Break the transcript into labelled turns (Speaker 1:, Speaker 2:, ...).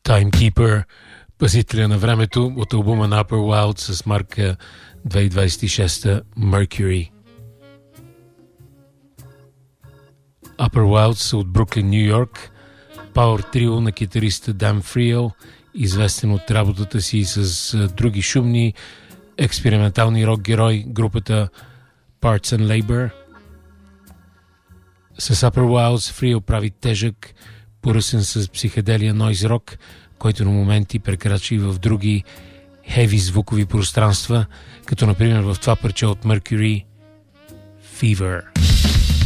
Speaker 1: Timekeeper, пазителя на времето, от албума на Upper Wild с марка 2026 Mercury. Upper Wild са от Бруклин, Ню Йорк, пауър трио на китариста Дан Фриел, известен от работата си с други шумни експериментални рок герои, групата Parts and Labor. С Upper Wilds Фриел прави тежък, поръсен с психоделия нойз рок, който на моменти прекрачи в други хеви звукови пространства, като например в това парче от Mercury Fever.